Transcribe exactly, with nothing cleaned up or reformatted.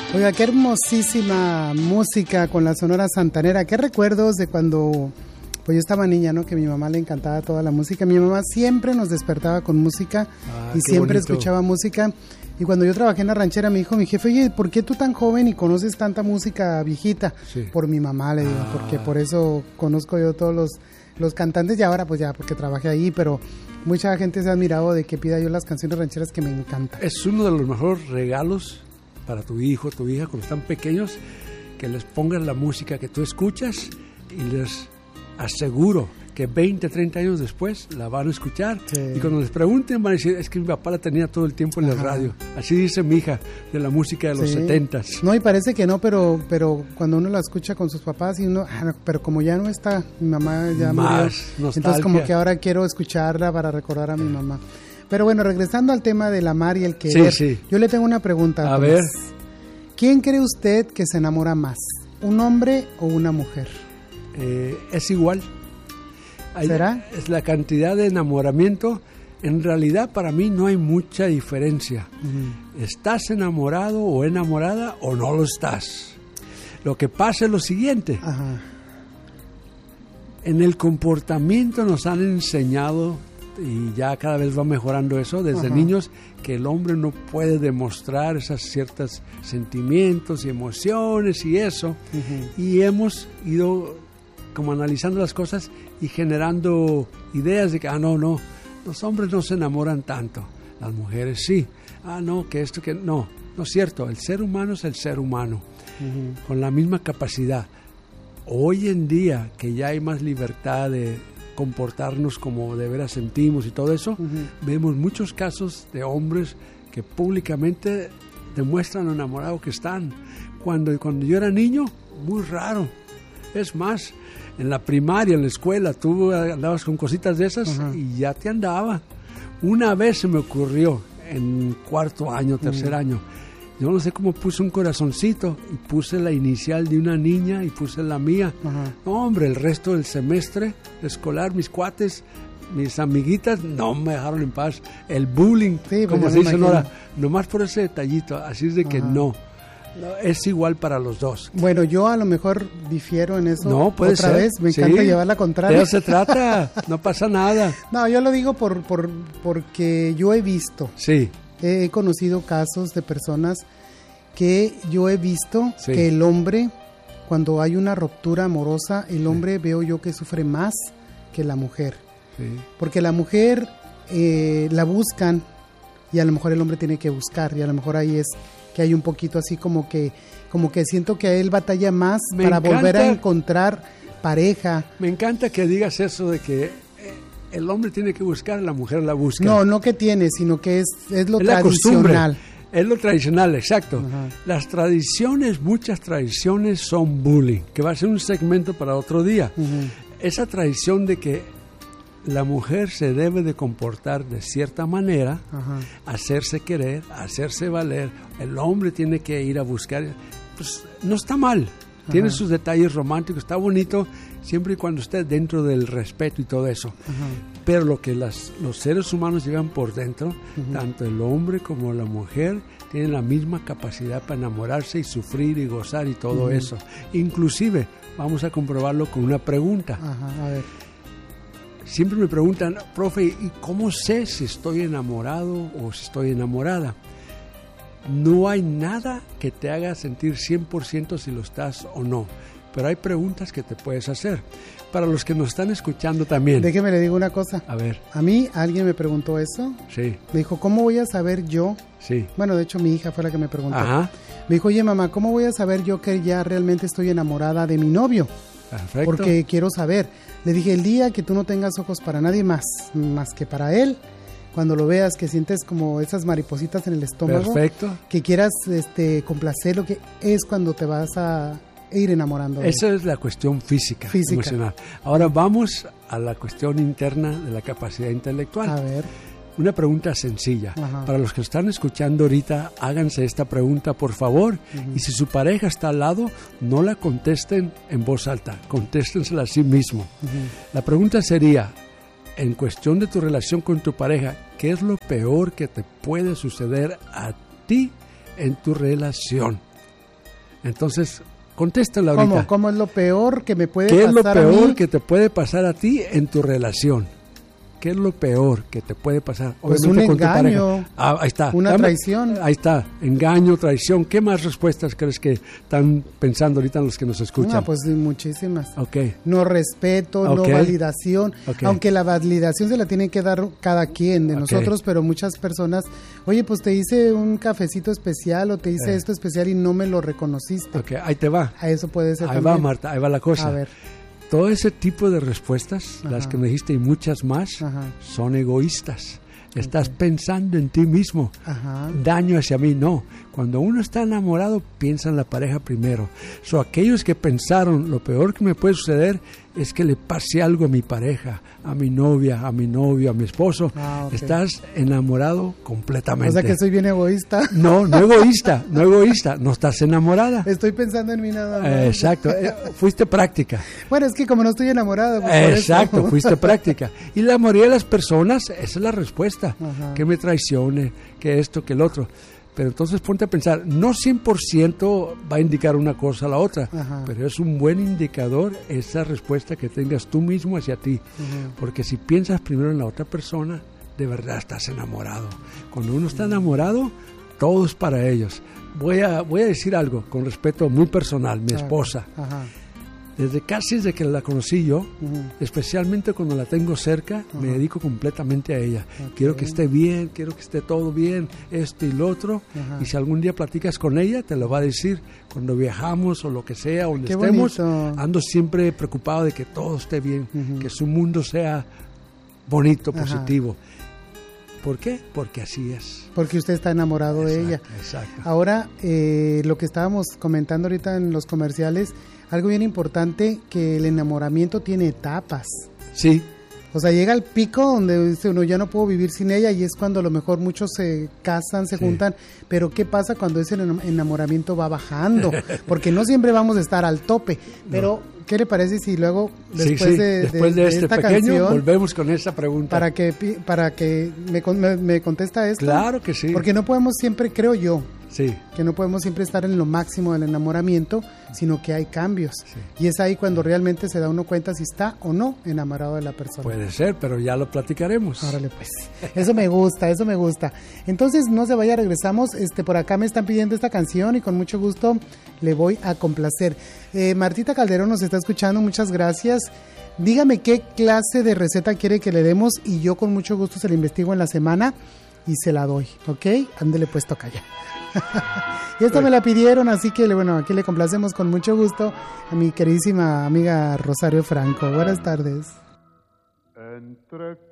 Oiga, qué hermosísima música con la Sonora Santanera. Qué recuerdos de cuando pues yo estaba niña, ¿no? Que a mi mamá le encantaba toda la música. Mi mamá siempre nos despertaba con música ah, y siempre bonito. Escuchaba música. Y cuando yo trabajé en la ranchera, me dijo mi jefe, oye, ¿por qué tú tan joven y conoces tanta música viejita? Sí. Por mi mamá, le digo, ah. porque por eso conozco yo todos los, los cantantes y ahora pues ya, porque trabajé ahí, pero mucha gente se ha admirado de que pida yo las canciones rancheras que me encantan. Es uno de los mejores regalos para tu hijo, tu hija, cuando están pequeños, que les pongas la música que tú escuchas y les aseguro que veinte, treinta años después la van a escuchar. Sí. Y cuando les pregunten van a decir, es que mi papá la tenía todo el tiempo en Ajá. la radio. Así dice mi hija, de la música de los setentas. Sí. No, y parece que no, pero pero cuando uno la escucha con sus papás, y uno, ah, pero como ya no está, mi mamá ya Más murió. Nostalgia. Entonces como que ahora quiero escucharla para recordar a mi mamá. Pero bueno, regresando al tema del amar y el querer, sí, sí. yo le tengo una pregunta. A pues. ver. ¿Quién cree usted que se enamora más? ¿Un hombre o una mujer? Eh, es igual. Hay, ¿Será? Es la cantidad de enamoramiento. En realidad para mí no hay mucha diferencia. Uh-huh. ¿Estás enamorado o enamorada o no lo estás? Lo que pasa es lo siguiente. Ajá. En el comportamiento nos han enseñado, y ya cada vez va mejorando eso, desde Ajá. niños, que el hombre no puede demostrar esos ciertos sentimientos y emociones y eso. Uh-huh. Y hemos ido como analizando las cosas y generando ideas de que, ah, no, no, los hombres no se enamoran tanto, las mujeres sí. Ah, no, que esto, que no, no es cierto, el ser humano es el ser humano, uh-huh. con la misma capacidad. Hoy en día, que ya hay más libertad de comportarnos como de veras sentimos y todo eso, uh-huh. vemos muchos casos de hombres que públicamente demuestran lo enamorados que están. Cuando, cuando yo era niño, muy raro. Es más, en la primaria, en la escuela, tú andabas con cositas de esas uh-huh. y ya te andaba. Una vez se me ocurrió, en cuarto año, tercer uh-huh. año, yo no sé cómo puse un corazoncito y puse la inicial de una niña y puse la mía. Uh-huh. No, hombre, el resto del semestre escolar, mis cuates, mis amiguitas, no me dejaron en paz. El bullying, sí, como pues se dice ahora, nomás por ese detallito. Así es de que uh-huh. no, no, es igual para los dos. Bueno, yo a lo mejor difiero en eso. No, puede otra ser. vez, me sí. encanta llevar la contraria. De eso se trata, no pasa nada. No, yo lo digo por, por porque yo he visto. Sí. He conocido casos de personas que yo he visto sí. que el hombre, cuando hay una ruptura amorosa, el hombre sí. veo yo que sufre más que la mujer. Sí. Porque la mujer eh, la buscan y a lo mejor el hombre tiene que buscar, y a lo mejor ahí es que hay un poquito así como que, como que siento que él batalla más Me para encanta. volver a encontrar pareja. Me encanta que digas eso de que el hombre tiene que buscar, la mujer la busca. No, no que tiene, sino que es, es lo es tradicional. Es lo tradicional, exacto. Ajá. Las tradiciones, muchas tradiciones son bullying, que va a ser un segmento para otro día. Uh-huh. Esa tradición de que la mujer se debe de comportar de cierta manera, Ajá. hacerse querer, hacerse valer, el hombre tiene que ir a buscar, pues no está mal. Ajá. Tiene sus detalles románticos, está bonito, siempre y cuando esté dentro del respeto y todo eso. Ajá. Pero lo que las, los seres humanos llevan por dentro, uh-huh. tanto el hombre como la mujer, tienen la misma capacidad para enamorarse y sufrir y gozar y todo uh-huh. eso. Inclusive, vamos a comprobarlo con una pregunta. Ajá, a ver. Siempre me preguntan, profe, ¿y cómo sé si estoy enamorado o si estoy enamorada? No hay nada que te haga sentir cien por ciento si lo estás o no, pero hay preguntas que te puedes hacer. Para los que nos están escuchando también. Déjeme le digo una cosa. A ver. A mí alguien me preguntó eso. Sí. Me dijo, ¿cómo voy a saber yo? Sí. Bueno, de hecho mi hija fue la que me preguntó. Ajá. Me dijo, oye mamá, ¿cómo voy a saber yo que ya realmente estoy enamorada de mi novio? Perfecto. Porque quiero saber. Le dije, el día que tú no tengas ojos para nadie más, más que para él, cuando lo veas, que sientes como esas maripositas en el estómago, perfecto, que quieras este, complacerlo, que es cuando te vas a ir enamorando. Esa es la cuestión física, física, emocional. Ahora vamos a la cuestión interna de la capacidad intelectual. A ver. Una pregunta sencilla. Ajá. Para los que están escuchando ahorita, háganse esta pregunta, por favor. Uh-huh. Y si su pareja está al lado, no la contesten en voz alta, contéstensela a sí mismo. Uh-huh. La pregunta sería, en cuestión de tu relación con tu pareja, ¿qué es lo peor que te puede suceder a ti en tu relación? Entonces, contéstala ahorita. ¿Cómo? ¿Cómo es lo peor que me puede pasar a mí? ¿Qué es lo peor mí? que te puede pasar a ti en tu relación? ¿Qué es lo peor que te puede pasar? Pues un con engaño, ah, ahí está. una Dame, traición. Ahí está, engaño, traición. ¿Qué más respuestas crees que están pensando ahorita los que nos escuchan? No, pues muchísimas. Okay. No respeto, okay. no validación. Okay. Aunque la validación se la tiene que dar cada quien de okay. nosotros, pero muchas personas, oye, pues te hice un cafecito especial o te hice eh. esto especial y no me lo reconociste. Ok, ahí te va. A eso puede ser Ahí también. va, Marta, ahí va la cosa. A ver. Todo ese tipo de respuestas, Ajá. las que me dijiste y muchas más, Ajá. son egoístas. Estás okay. pensando en ti mismo. Ajá. Daño hacia mí, no. Cuando uno está enamorado, piensa en la pareja primero. So, aquellos que pensaron, lo peor que me puede suceder es que le pase algo a mi pareja, a mi novia, a mi novio, a mi esposo. Ah, okay. Estás enamorado completamente. O sea que soy bien egoísta. No, no egoísta, no egoísta. No estás enamorada. Estoy pensando en mí nada más. Eh, exacto. Eh, fuiste práctica. Bueno, es que como no estoy enamorada. Pues eh, exacto, fuiste práctica. Y la mayoría de las personas, esa es la respuesta. Ajá. Que me traicione, que esto, que el otro. Pero entonces ponte a pensar, no cien por ciento va a indicar una cosa a la otra, Ajá. pero es un buen indicador esa respuesta que tengas tú mismo hacia ti. Ajá. Porque si piensas primero en la otra persona, de verdad estás enamorado. Cuando uno está enamorado, todo es para ellos. Voy a, voy a decir algo con respeto muy personal, mi esposa. Ajá. Desde casi desde que la conocí yo, uh-huh. especialmente cuando la tengo cerca, uh-huh. me dedico completamente a ella. Okay. Quiero que esté bien, quiero que esté todo bien, esto y lo otro. Uh-huh. Y si algún día platicas con ella, te lo va a decir. Cuando viajamos o lo que sea, donde Qué estemos, bonito. ando siempre preocupado de que todo esté bien, uh-huh. que su mundo sea bonito, uh-huh. positivo. ¿Por qué? Porque así es. Porque usted está enamorado exacto, de ella. Exacto. Ahora, eh, lo que estábamos comentando ahorita en los comerciales, algo bien importante, que el enamoramiento tiene etapas. Sí. O sea, llega al pico donde dice uno, ya no puedo vivir sin ella, y es cuando a lo mejor muchos se casan, se sí. juntan, pero ¿qué pasa cuando ese enamoramiento va bajando? Porque no siempre vamos a estar al tope, pero no. ¿Qué le parece si luego, después, sí, sí. De, después de, de, de este esta pequeño, canción, volvemos con esa pregunta? Para que, para que me, me, me contesta esto. Claro que sí. Porque no podemos siempre, creo yo, sí. que no podemos siempre estar en lo máximo del enamoramiento, sino que hay cambios. Sí. Y es ahí cuando realmente se da uno cuenta si está o no enamorado de la persona. Puede ser, pero ya lo platicaremos. Órale, pues. Eso me gusta, eso me gusta. Entonces, no se vaya, regresamos. Este, por acá me están pidiendo esta canción y con mucho gusto le voy a complacer. Eh, Martita Calderón nos está escuchando, muchas gracias. Dígame qué clase de receta quiere que le demos y yo con mucho gusto se la investigo en la semana y se la doy, ¿ok? Ándele pues, toca ya. Y esta me la pidieron, así que bueno, aquí le complacemos con mucho gusto a mi queridísima amiga Rosario Franco. Buenas tardes. Entre